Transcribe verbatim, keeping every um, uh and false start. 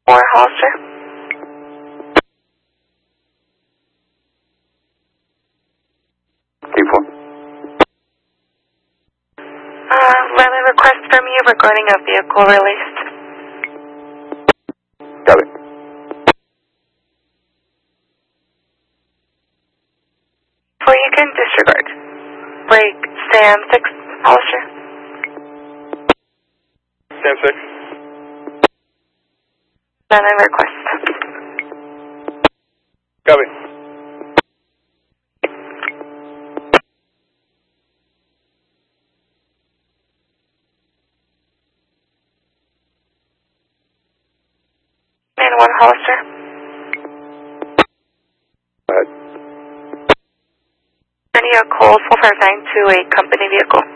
Or Hollister. T four. Uh, Riley, request from you regarding a vehicle released. Got it. Well, you can disregard. Break Sam six, Hollister. Sam six. None in request. Got it. And one Hollister. Go ahead. Sending a call four five nine to a company vehicle.